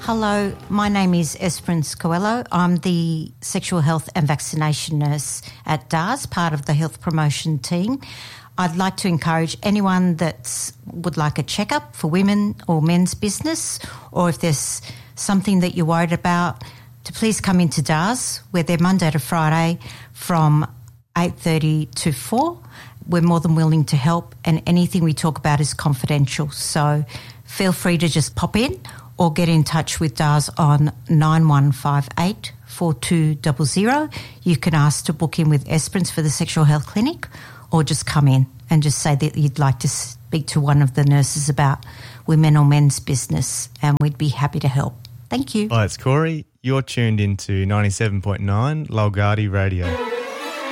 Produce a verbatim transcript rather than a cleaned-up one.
Hello, my name is Esperance Coelho. I'm the sexual health and vaccination nurse at D A R S, part of the health promotion team. I'd like to encourage anyone that would like a checkup for women or men's business, or if there's something that you're worried about, to please come into D A R S. We're there Monday to Friday from eight thirty to four. We're more than willing to help, and anything we talk about is confidential. So feel free to just pop in or get in touch with D A R S on nine one five eight, four two zero zero. You can ask to book in with Esperance for the sexual health clinic, or just come in and just say that you'd like to speak to one of the nurses about women or men's business, and we'd be happy to help. Thank you. Hi, it's Corey. You're tuned into ninety-seven point nine Lalgadi Radio.